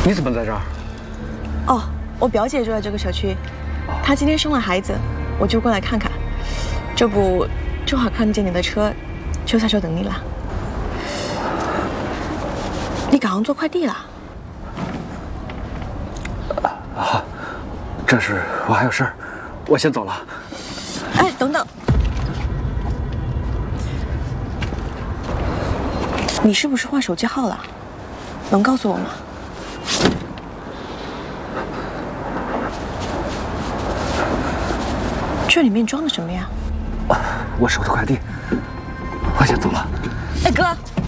你怎么在这儿？ 哦，我表姐住在这个小区，她今天生了孩子，我就过来看看。这不，正好看见你的车，就下车等你了。你赶上做快递了？ 啊，这是我还有事儿，我先走了。 哎，等等，你是不是换手机号了？能告诉我吗？这里面装的什么呀？ 我收的快递，我先走了。 哎，哥。